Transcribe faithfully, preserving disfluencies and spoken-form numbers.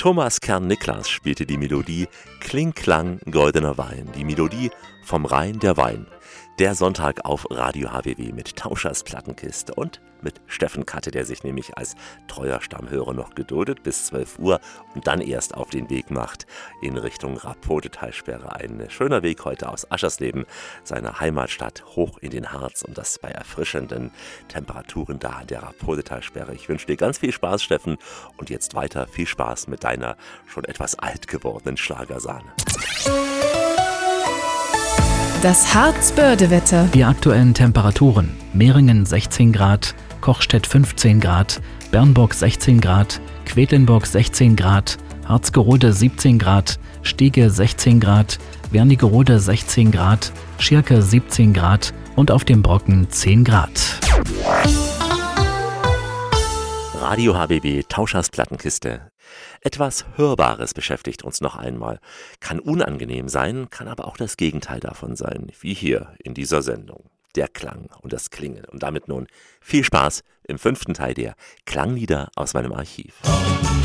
Thomas Kern-Niklas spielte die Melodie Kling Klang goldener Wein, die Melodie vom Rhein der Wein. Der Sonntag auf Radio H W W mit Tauschers Plattenkiste und mit Steffen Katte, der sich nämlich als treuer Stammhörer noch geduldet bis zwölf Uhr und dann erst auf den Weg macht in Richtung Rappote-Talsperre. Ein schöner Weg heute aus Aschersleben, seiner Heimatstadt, hoch in den Harz und das bei erfrischenden Temperaturen da an der Rappote-Talsperre. Ich wünsche dir ganz viel Spaß, Steffen, und jetzt weiter viel Spaß mit deiner schon etwas alt gewordenen Schlagersahne. Das Harz-Börde-Wetter. Die aktuellen Temperaturen: Meringen sechzehn Grad, Kochstedt fünfzehn Grad, Bernburg sechzehn Grad, Quedlinburg sechzehn Grad, Harzgerode siebzehn Grad, Stiege sechzehn Grad, Wernigerode sechzehn Grad, Schirke siebzehn Grad und auf dem Brocken zehn Grad. Radio H W W, Tauschers Plattenkiste. Etwas Hörbares beschäftigt uns noch einmal. Kann unangenehm sein, kann aber auch das Gegenteil davon sein, wie hier in dieser Sendung. Der Klang und das Klingen. Und damit nun viel Spaß im fünften Teil der Klanglieder aus meinem Archiv.